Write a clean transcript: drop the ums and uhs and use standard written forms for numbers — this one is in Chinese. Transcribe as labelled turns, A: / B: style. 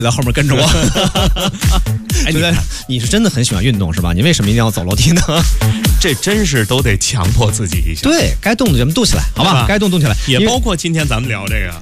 A: 在后面跟着我。哎，你是真的很喜欢运动是吧？你为什么一定要走楼梯呢？
B: 这真是都得强迫自己一下。
A: 对，该动的咱们动起来，好吧？该动起来，
B: 也包括今天咱们聊这个。